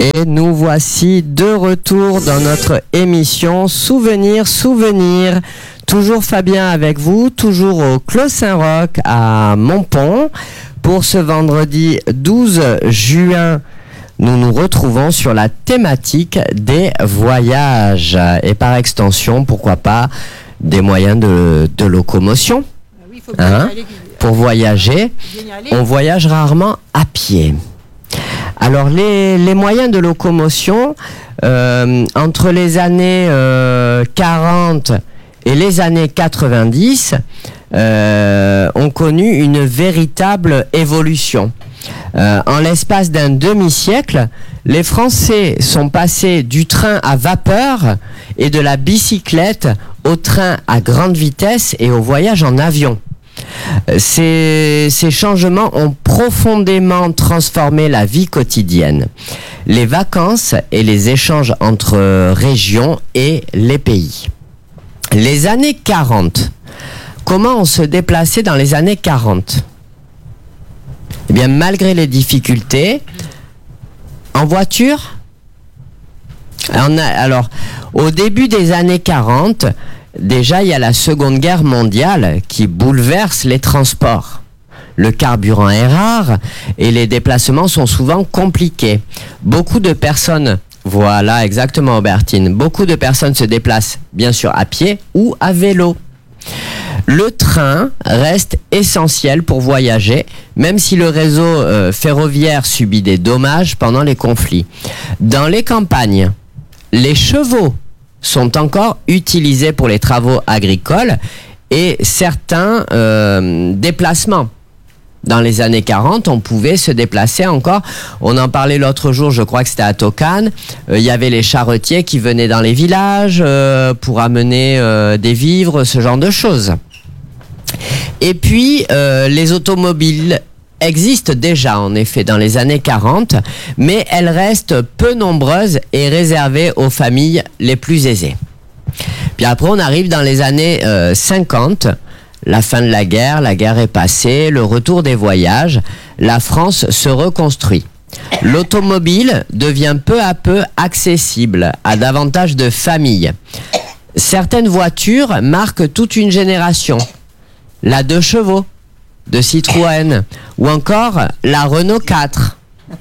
Et nous voici de retour dans notre émission Souvenirs. Toujours Fabien avec vous, toujours au Clos Saint-Roch à Montpont. Pour ce vendredi 12 juin, nous nous retrouvons sur la thématique des voyages. Et par extension, pourquoi pas, des moyens de locomotion. Oui, faut bien aller. Pour voyager, on voyage rarement à pied. Alors les moyens de locomotion, entre les années 40 et les années 90, ont connu une véritable évolution. En l'espace d'un demi-siècle, les Français sont passés du train à vapeur et de la bicyclette au train à grande vitesse et au voyage en avion. Ces changements ont profondément transformé la vie quotidienne, les vacances et les échanges entre régions et les pays. Les années 40. Comment on se déplaçait dans les années 40 ? Eh bien, malgré les difficultés, en voiture. Alors, au début des années 40, déjà, il y a la Seconde Guerre mondiale qui bouleverse les transports. Le carburant est rare et les déplacements sont souvent compliqués. Beaucoup de personnes, voilà exactement Aubertine, beaucoup de personnes se déplacent bien sûr à pied ou à vélo. Le train reste essentiel pour voyager, même si le réseau ferroviaire subit des dommages pendant les conflits. Dans les campagnes, les chevaux sont encore utilisés pour les travaux agricoles et certains déplacements. Dans les années 40, on pouvait se déplacer encore. On en parlait l'autre jour, je crois que c'était à Tocane. Il y avait les charretiers qui venaient dans les villages pour amener des vivres, ce genre de choses. Et puis, les automobiles existent déjà, en effet, dans les années 40, mais elles restent peu nombreuses et réservées aux familles les plus aisées. Puis après, on arrive dans les années 50, la fin de la guerre est passée, le retour des voyages, la France se reconstruit. L'automobile devient peu à peu accessible à davantage de familles. Certaines voitures marquent toute une génération. La 2 chevaux de Citroën ou encore la Renault 4.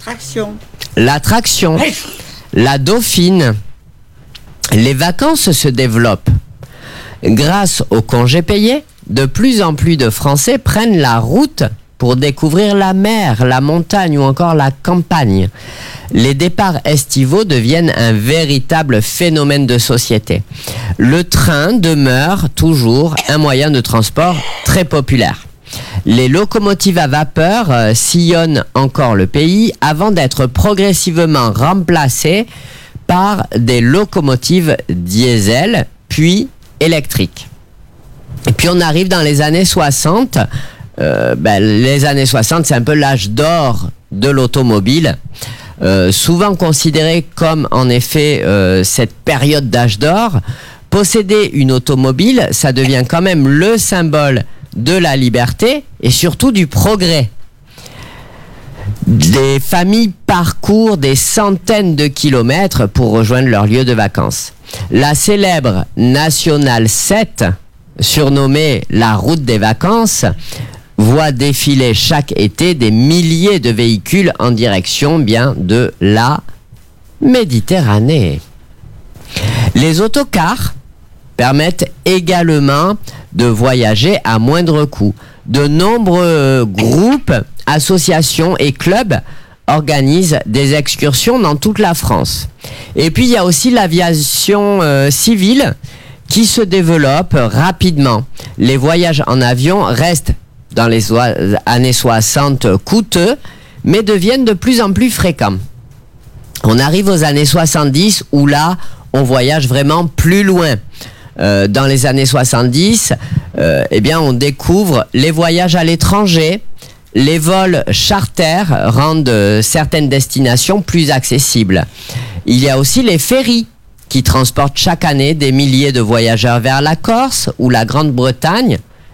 La traction, la Dauphine. Les vacances se développent. Grâce aux congés payés, de plus en plus de Français prennent la route pour découvrir la mer, la montagne ou encore la campagne. Les départs estivaux deviennent un véritable phénomène de société. Le train demeure toujours un moyen de transport très populaire. Les locomotives à vapeur sillonnent encore le pays avant d'être progressivement remplacées par des locomotives diesel, puis électriques. Et puis on arrive dans les années 60. Les années 60, c'est un peu l'âge d'or de l'automobile. Souvent considéré comme en effet cette période d'âge d'or. Posséder une automobile, ça devient quand même le symbole de la liberté et surtout du progrès. Des familles parcourent des centaines de kilomètres pour rejoindre leur lieu de vacances. La célèbre Nationale 7, surnommée la route des vacances, voit défiler chaque été des milliers de véhicules en direction bien de la Méditerranée. Les autocars permettent également de voyager à moindre coût. De nombreux groupes, associations et clubs organisent des excursions dans toute la France. Et puis il y a aussi l'aviation civile qui se développe rapidement. Les voyages en avion restent dans les années 60 coûteux, mais deviennent de plus en plus fréquents. On arrive aux années 70 où là, on voyage vraiment plus loin. Dans les années 70, on découvre les voyages à l'étranger. Les vols charter rendent certaines destinations plus accessibles. Il y a aussi les ferries qui transportent chaque année des milliers de voyageurs vers la Corse ou la Grande-Bretagne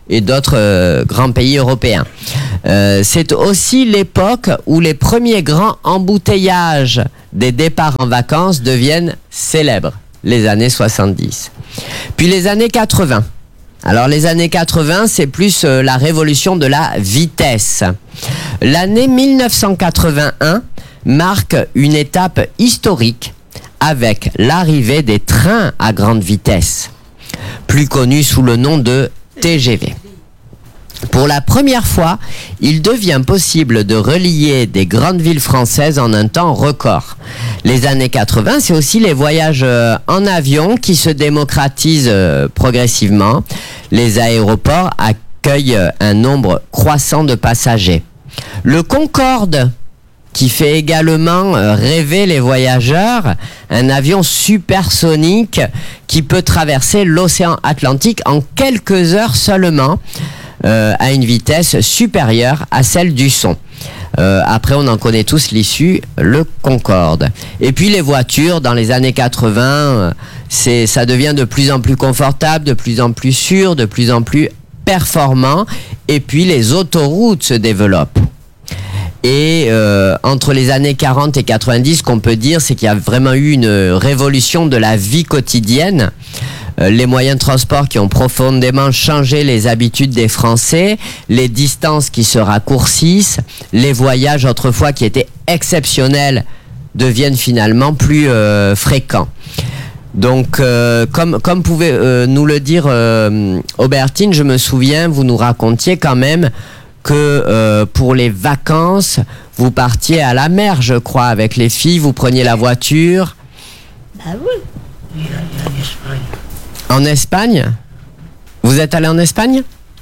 et d'autres grands pays européens. C'est aussi l'époque où les premiers grands embouteillages des départs en vacances deviennent célèbres, les années 70. Puis les années 80. Alors les années 80, c'est plus la révolution de la vitesse. L'année 1981 marque une étape historique avec l'arrivée des trains à grande vitesse, plus connus sous le nom de TGV. Pour la première fois, il devient possible de relier des grandes villes françaises en un temps record. Les années 80, c'est aussi les voyages en avion qui se démocratisent progressivement. Les aéroports accueillent un nombre croissant de passagers. Le Concorde, qui fait également rêver les voyageurs, un avion supersonique qui peut traverser l'océan Atlantique en quelques heures seulement, à une vitesse supérieure à celle du son. Après, on en connaît tous l'issue, le Concorde. Et puis les voitures, dans les années 80, ça devient de plus en plus confortable, de plus en plus sûr, de plus en plus performant. Et puis les autoroutes se développent. Et entre les années 40 et 90, ce qu'on peut dire, c'est qu'il y a vraiment eu une révolution de la vie quotidienne. Les moyens de transport qui ont profondément changé les habitudes des Français, les distances qui se raccourcissent, les voyages autrefois qui étaient exceptionnels deviennent finalement plus fréquents. Donc, comme pouvait nous le dire Aubertine, je me souviens, vous nous racontiez quand même que pour les vacances, vous partiez à la mer, je crois, avec les filles, vous preniez la voiture. Bah oui. En Espagne? Vous êtes allé en Espagne?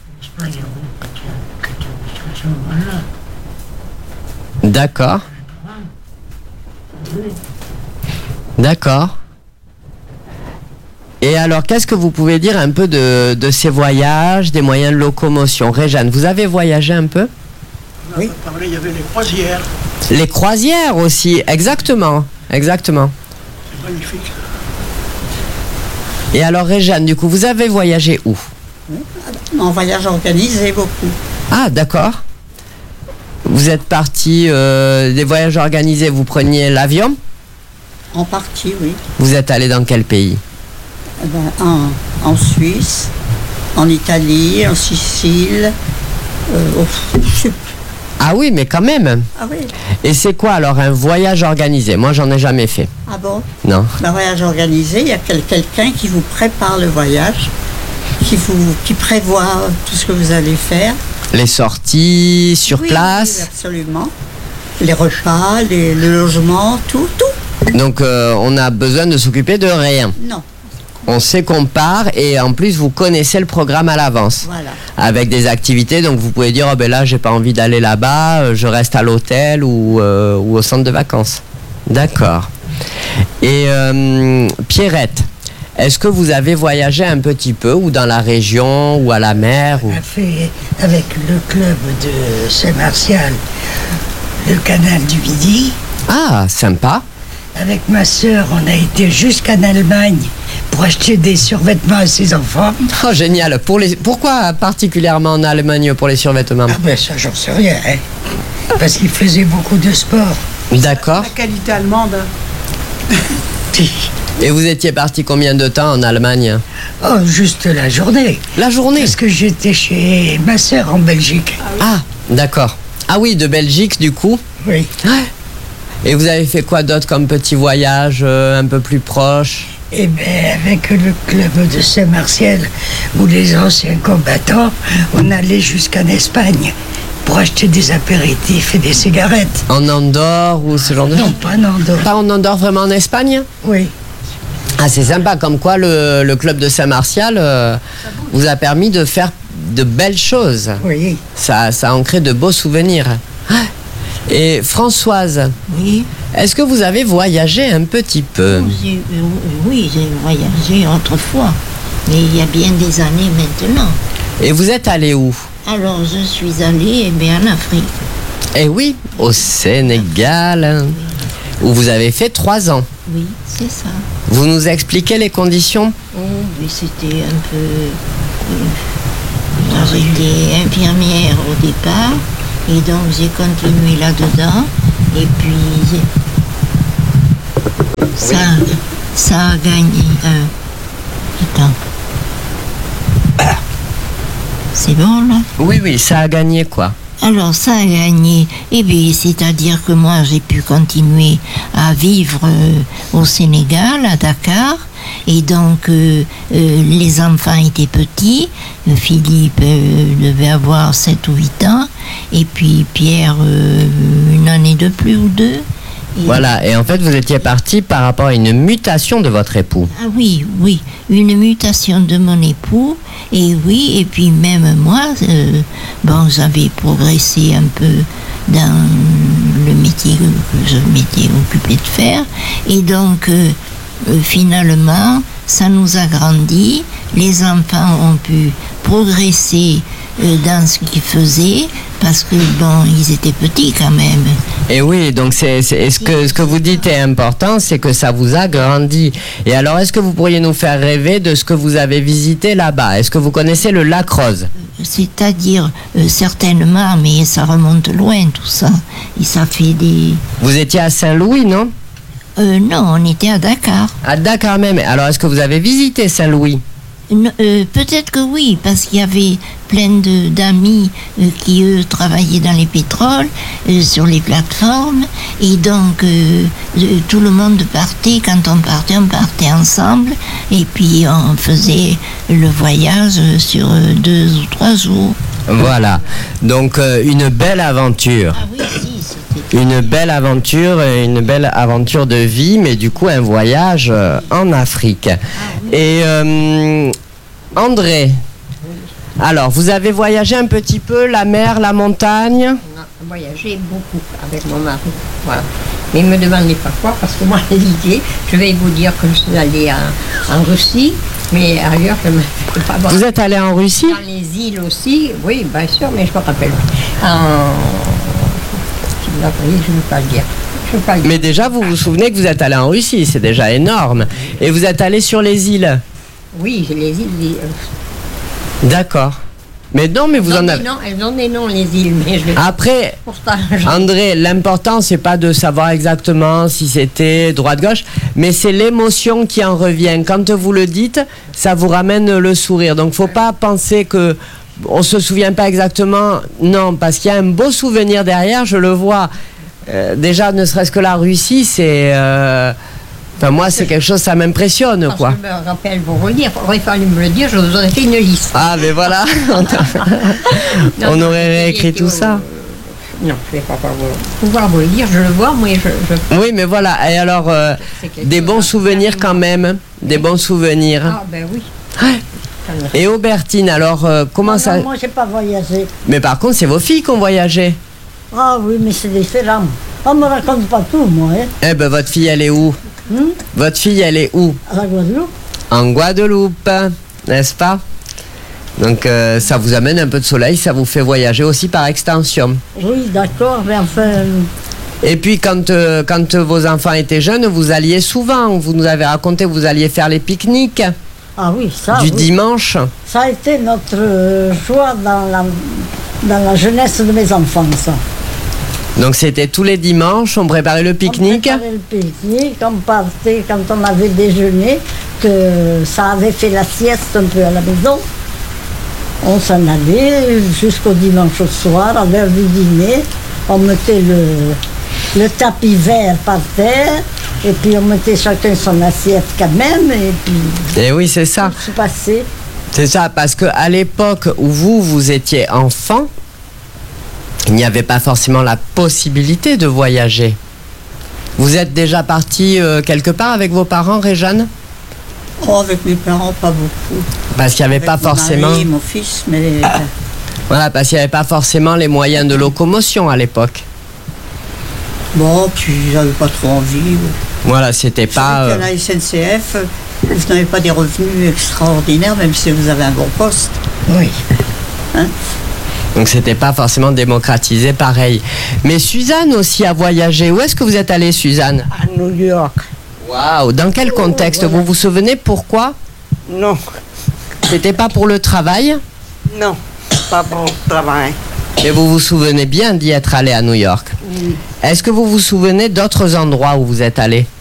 D'accord. D'accord. Et alors, qu'est-ce que vous pouvez dire un peu de ces voyages, des moyens de locomotion? Réjeanne, vous avez voyagé un peu? Oui. Il y avait les croisières. Les croisières aussi, exactement. Exactement. C'est magnifique. Et alors, Réjeanne, du coup, vous avez voyagé où? En voyage organisé beaucoup. Ah, d'accord. Vous êtes parti des voyages organisés, vous preniez l'avion? En partie, oui. Vous êtes allé dans quel pays? Eh ben, en Suisse, en Italie, en Sicile. Ah oui, mais quand même. Ah oui. Et c'est quoi alors un voyage organisé? Moi, j'en ai jamais fait. Ah bon? Non. Un voyage organisé, il y a quelqu'un qui vous prépare le voyage, qui prévoit tout ce que vous allez faire. Les sorties sur Oui, place? Oui, absolument. Les repas, le logement, tout. Donc, on a besoin de s'occuper de rien. Non. On sait qu'on part et en plus, vous connaissez le programme à l'avance. Voilà. Avec des activités, donc vous pouvez dire, oh ben là, j'ai pas envie d'aller là-bas, je reste à l'hôtel ou au centre de vacances. D'accord. Et Pierrette, est-ce que vous avez voyagé un petit peu, ou dans la région, ou à la mer ou... On a fait avec le club de Saint-Martial le canal du Midi. Ah, sympa. Avec ma sœur, on a été jusqu'en Allemagne pour acheter des survêtements à ses enfants. Oh, génial. Pourquoi particulièrement en Allemagne pour les survêtements? Ah ben ça, j'en sais rien, hein. Parce qu'il faisait beaucoup de sport. D'accord. La qualité allemande. Et vous étiez parti combien de temps en Allemagne? Oh, juste la journée. La journée? Parce que j'étais chez ma sœur en Belgique. Ah, d'accord. Ah oui, de Belgique du coup. Oui. Et vous avez fait quoi d'autre comme petit voyage un peu plus proche? Et bien, avec le club de Saint-Martial, où les anciens combattants, on allait jusqu'en Espagne pour acheter des apéritifs et des cigarettes. En Andorre ou ce genre de Non, choses? pas en Andorre. Pas en Andorre, vraiment en Espagne? Oui. Ah, c'est sympa, comme quoi le club de Saint-Martial vous a permis de faire de belles choses. Oui. Ça a ancré de beaux souvenirs. Et Françoise, Oui, est-ce que vous avez voyagé un petit peu? oui, j'ai voyagé autrefois, mais il y a bien des années maintenant. Et vous êtes allé où? Alors, je suis allée en Afrique. Eh oui, au Sénégal, où vous avez fait 3 ans. Oui, c'est ça. Vous nous expliquez les conditions? Oh, mais c'était un peu... j'étais infirmière au départ, et donc j'ai continué là-dedans, et puis ça a gagné. Attends. C'est bon là? Oui, ça a gagné quoi? Alors ça a gagné, et bien c'est-à-dire que moi j'ai pu continuer à vivre au Sénégal, à Dakar, et donc les enfants étaient petits, Philippe devait avoir 7 ou 8 ans, et puis Pierre une année de plus ou 2. Voilà, et en fait vous étiez parti par rapport à une mutation de votre époux. Ah oui, une mutation de mon époux, et oui, et puis même moi, j'avais progressé un peu dans le métier que je m'étais occupé de faire, et donc finalement, ça nous a grandi, les enfants ont pu progresser dans ce qu'ils faisaient, parce que ils étaient petits quand même. Et oui, donc ce que vous dites est important, c'est que ça vous a grandi. Et alors, est-ce que vous pourriez nous faire rêver de ce que vous avez visité là-bas? Est-ce que vous connaissez le lac Rose? C'est-à-dire, certainement, mais ça remonte loin tout ça. Et ça fait des... Vous étiez à Saint-Louis, non? Non, on était à Dakar. À Dakar même. Alors, est-ce que vous avez visité Saint-Louis? Peut-être que oui, parce qu'il y avait plein d'amis qui, eux, travaillaient dans les pétroles, sur les plateformes, et donc tout le monde partait. Quand on partait ensemble, et puis on faisait le voyage sur 2 ou 3 jours. Voilà, donc une belle aventure. Ah oui, si, c'était... Une belle aventure de vie, mais du coup un voyage en Afrique. Et André, alors vous avez voyagé un petit peu, la mer, la montagne? On a voyagé beaucoup avec mon mari, voilà. Mais ne me demandez pas quoi, parce que moi l'idée, je vais vous dire que je suis allée en Russie, mais ailleurs je ne me fais pas voir. Vous êtes allé en Russie? Dans les îles aussi, oui, bien sûr, mais je me rappelle. Je ne veux pas le dire. Mais déjà, vous vous souvenez que vous êtes allé en Russie, c'est déjà énorme. Et vous êtes allé sur les îles? Oui, les îles. D'accord. Mais non, mais vous en avez... Non, elles ont des noms, les îles, mais je vais... Après, André, l'important, c'est pas de savoir exactement si c'était droite-gauche, mais c'est l'émotion qui en revient. Quand vous le dites, ça vous ramène le sourire. Donc, faut pas penser que on se souvient pas exactement. Non, parce qu'il y a un beau souvenir derrière, je le vois. Déjà, ne serait-ce que la Russie, c'est... Enfin, moi, c'est quelque chose, ça m'impressionne, quoi. Je me rappelle, pour vous le dire, il aurait fallu me le dire, je vous aurais fait une liste. Ah, mais voilà. On aurait réécrit tout ça. Non, je ne vais pas pouvoir vous le dire, je le vois, moi, Oui, mais voilà. Et alors, des bons souvenirs quand même. Des bons souvenirs. Ah, ben oui. Et Aubertine, alors, comment ça... Non, moi, j'ai pas voyagé. Mais par contre, c'est vos filles qui ont voyagé. Ah oui, mais c'est différent. On me raconte pas tout, moi. Hein. Eh ben, votre fille, elle est où? Votre fille, elle est où? À la Guadeloupe. En Guadeloupe, n'est-ce pas? Donc, ça vous amène un peu de soleil, ça vous fait voyager aussi par extension. Oui, d'accord, mais enfin... Et puis, quand vos enfants étaient jeunes, vous alliez souvent. Vous nous avez raconté que vous alliez faire les pique-niques. Ah oui, ça, du oui. dimanche. Ça a été notre joie dans la jeunesse de mes enfants, ça. Donc c'était tous les dimanches, on préparait le pique-nique. On préparait le pique-nique, on partait quand on avait déjeuné, que ça avait fait la sieste un peu à la maison. On s'en allait jusqu'au dimanche au soir, à l'heure du dîner. On mettait le tapis vert par terre, et puis on mettait chacun son assiette quand même, et puis... Et oui, c'est ça. Tout se passait. C'est ça, parce qu'à l'époque où vous étiez enfant, il n'y avait pas forcément la possibilité de voyager. Vous êtes déjà parti quelque part avec vos parents, Réjeanne? Oh, avec mes parents, pas beaucoup. Parce qu'il n'y avait pas forcément... Mon mari, mon fils, mais... Voilà, parce qu'il n'y avait pas forcément les moyens de locomotion à l'époque. Bon, puis j'avais pas trop envie. Voilà, c'était pas... À la SNCF, vous n'avez pas des revenus extraordinaires, même si vous avez un bon poste. Oui. Hein? Donc c'était pas forcément démocratisé pareil. Mais Suzanne aussi a voyagé. Où est-ce que vous êtes allée, Suzanne? À New York. Waouh! Dans quel contexte? Voilà. Vous vous souvenez pourquoi? Non. C'était pas pour le travail? Non. pas pour travail. Et vous vous souvenez bien d'y être allé à New York. Est-ce que vous vous souvenez d'autres endroits où vous êtes allé?